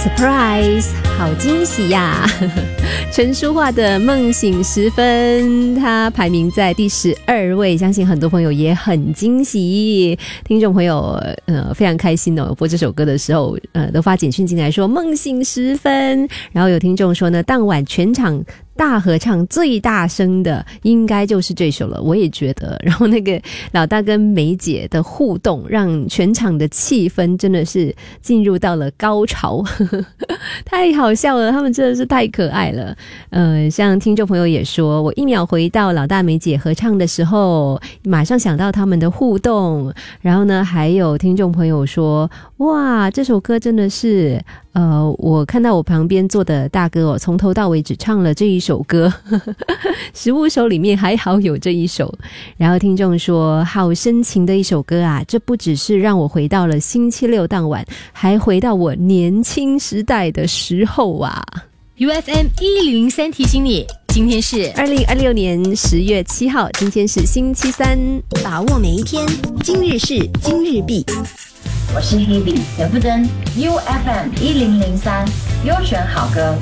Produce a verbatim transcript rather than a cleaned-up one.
Surprise， 好惊喜呀！陈淑桦的梦醒时分，它排名在第十二位，相信很多朋友也很惊喜。听众朋友呃非常开心哦，播这首歌的时候呃都发简讯进来说梦醒时分，然后有听众说呢，当晚全场大合唱最大声的应该就是这首了，我也觉得。然后那个老大跟梅姐的互动，让全场的气氛真的是进入到了高潮，太好笑了，他们真的是太可爱了。呃，像听众朋友也说，我一秒回到老大梅姐合唱的时候，马上想到他们的互动。然后呢，还有听众朋友说，哇，这首歌真的是。呃，我看到我旁边坐的大哥哦，从头到尾只唱了这一首歌，十五首里面还好有这一首。然后听众说，好深情的一首歌啊，这不只是让我回到了星期六当晚，还回到我年轻时代的时候啊。 U F M 一零零三提醒你，今天是二零二六年十月七号，今天是星期三， 把握每一天，今日事今日毕。 我是 Hebe 等不等 U F M 一零零三优选好歌。